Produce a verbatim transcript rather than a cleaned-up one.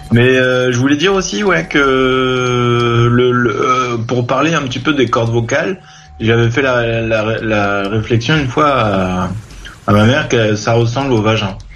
Mais euh, je voulais dire aussi, ouais, que le, le euh, pour parler un petit peu des cordes vocales, j'avais fait la, la, la réflexion une fois à, à ma mère que ça ressemble au vagin.